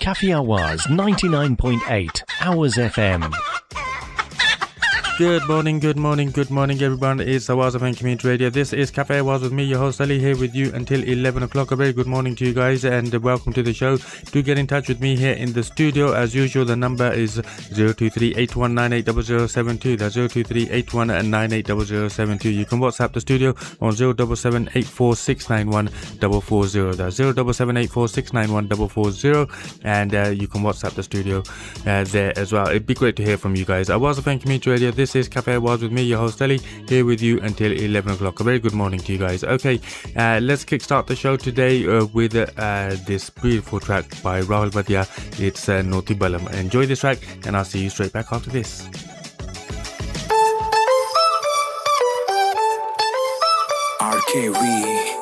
Cafe Awaz 99.8 Hours FM. Good morning, everyone. It's Awaz FM Community Radio. This is Cafe Awaz with me, your host Ali, here with you until 11 o'clock. A very good morning to you guys and welcome to the show. Do get in touch with me here in the studio. As usual, the number is 023-8198-0072. That's 023-8198-0072. You can WhatsApp the studio on 077-84691-440. That's 077-84691-440. And you can WhatsApp the studio there as well. It'd be great to hear from you guys. Awaz FM Community Radio. This is Cafe Awaz with me, your host Ali, here with you until 11 o'clock. A very good morning to you guys. Okay, let's kickstart the show today with this beautiful track by Rahul Bhatia. It's Naughty Balam. Enjoy this track and I'll see you straight back after this. RKV